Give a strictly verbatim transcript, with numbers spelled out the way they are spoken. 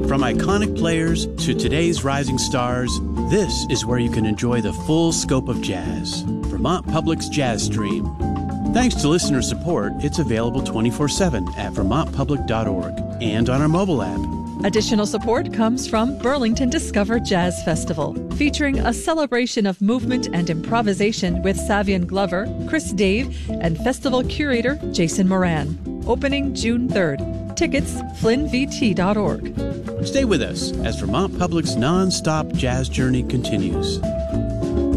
From iconic players to today's rising stars, this is where you can enjoy the full scope of jazz. Vermont Public's Jazz Stream. Thanks to listener support, it's available twenty-four seven at vermont public dot org and on our mobile app. Additional support comes from Burlington Discover Jazz Festival, featuring a celebration of movement and improvisation with Savion Glover, Chris Dave, and festival curator Jason Moran. Opening June third. Tickets, flynn v t dot org. Stay with us as Vermont Public's non-stop jazz journey continues.